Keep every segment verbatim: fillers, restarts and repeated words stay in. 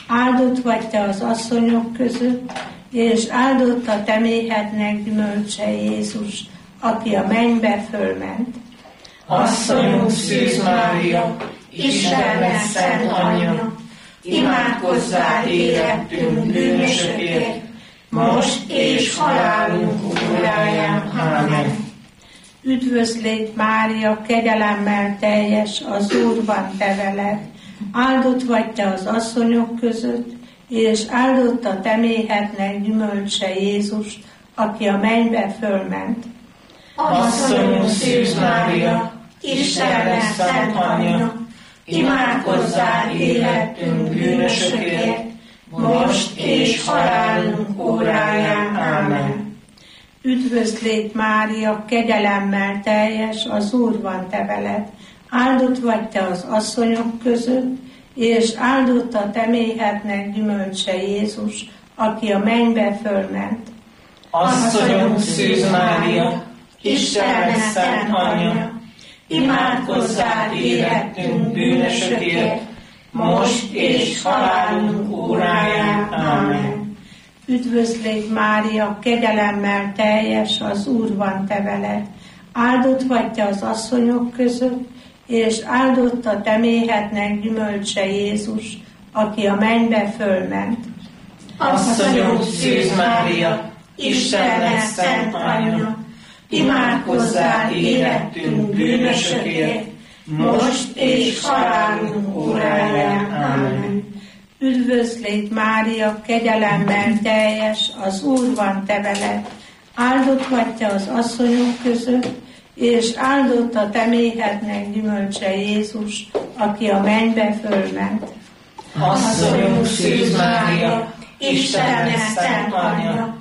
Áldott vagy te az asszonyok között, és áldott a te méhednek gyümölcse Jézus, aki a mennybe fölment. Asszonyunk Szűz Mária, Istennek szent anyja, imádkozzál érettünk bűnösökért, most és halálunk óráján. Ámen. Üdvözlégy Mária, kegyelemmel teljes, az Úr van te veled. Áldott vagy te az asszonyok között, és áldott a te méhednek gyümölcse Jézus, aki a mennybe fölment. Asszonyunk Szűz Mária, Istennek szent anyja, imádkozzál érettünk bűnösökért, most és halálunk óráján. Ámen. Üdvözlégy Mária, kegyelemmel teljes, az Úr van te veled. Áldott vagy te az asszonyok között, és áldott a te méhednek gyümölcse Jézus, aki a mennybe fölment. Asszonyunk Szűz Mária, Istennek szent anyja, imádkozzál érettünk bűnösökért, most és halálunk óráján. Ámen. Üdvözlégy Mária, kegyelemmel teljes, az Úr van te veled. Áldott vagy te az asszonyok között, és áldott a te méhednek gyümölcse Jézus, aki a mennybe fölment. Asszonyunk Szűz Mária, Istennek szent anyja, imádkozzál érettünk bűnösökért, most és halálunk óráján. Ámen. Üdvözlégy Mária, kegyelemmel teljes, az Úr van te veled. Áldott vagy te az asszonyok között, és áldott a te méhednek gyümölcse Jézus, aki a mennybe fölment. Asszonyunk Szűz Mária, Istennek szent anyja,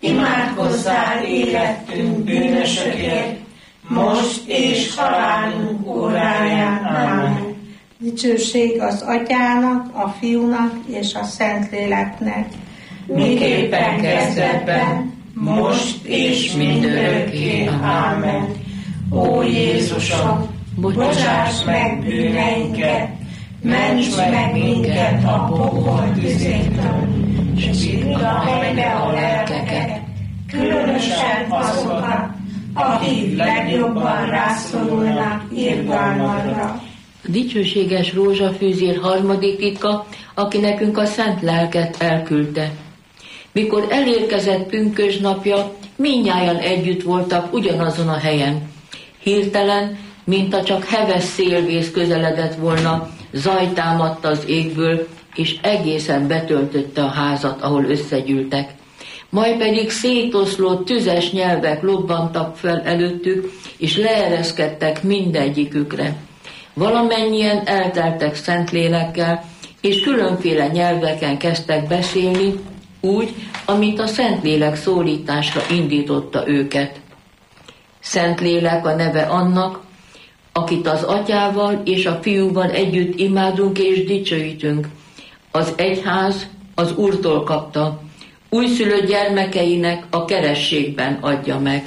imádkozzál érettünk bűnösökért, most és halálunk óráján. Ámen. Dicsőség az Atyának, a Fiúnak és a Szentléleknek, miképpen kezdetben, most és mindörökké. Ámen. Ó Jézusom, bocsáss meg bűneinket, ments meg minket a pokol tüzétől, és vidd a mennybe a lelkeket, különösen azokat, akik legjobban rászorulnak irgalmadra. A dicsőséges rózsafűzér harmadik titka, aki nekünk a szent lelket elküldte. Mikor elérkezett pünkösdnapja, mindnyájan együtt voltak ugyanazon a helyen. Hirtelen, mintha csak heves szélvész közeledett volna, zaj támadt az égből, és egészen betöltötte a házat, ahol összegyűltek. Majd pedig szétoszló tüzes nyelvek lobbantak fel előttük, és leereszkedtek mindegyikükre. Valamennyien elteltek Szentlélekkel, és különféle nyelveken kezdtek beszélni, úgy, amint a Szentlélek szólításra indította őket. Szentlélek a neve annak, akit az Atyával és a Fiúval együtt imádunk és dicsőítünk. Az egyház az Úrtól kapta, újszülött gyermekeinek a kerességben adja meg.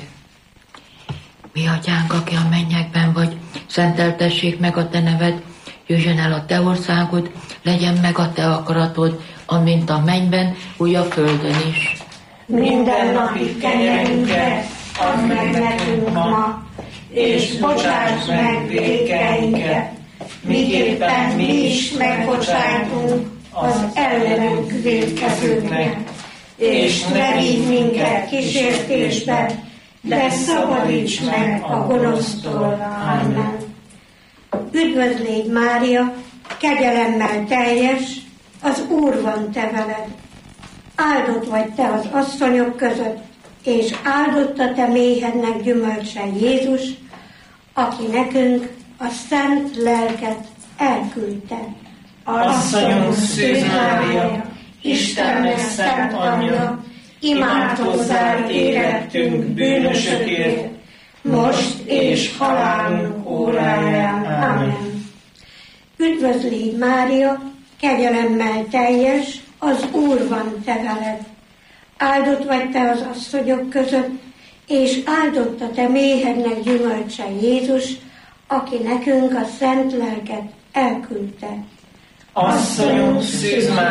Mi Atyánk, aki a mennyekben vagy, szenteltessék meg a te neved, jöjjön el a te országod, legyen meg a te akaratod, amint a mennyben, úgy a földön is. Minden napi kenyerünket add meg nekünk ma, és bocsáss meg vétkeinket, miképpen mi is megbocsájtunk az ellenünk vétkezőknek. És ne vigy minket kísértésbe, de szabadíts meg a gonosztól. Amen. Üdvözlégy Mária, kegyelemmel teljes, az Úr van te veled. Áldott vagy te az asszonyok között, és áldott a te méhednek gyümölcse Jézus, aki nekünk a szent lelket elküldte. Asszonyunk Szűz Mária, Istennek szent anyja, imádkozzál érettünk bűnösökért, most és halálunk óráján. Amen. Üdvözlégy Mária, kegyelemmel teljes, az Úr van te veled. Áldott vagy te az asszonyok között, és áldott a te méhednek gyümölcse Jézus, aki nekünk a szent lelket elküldte. Asszonyunk Szűz Mária,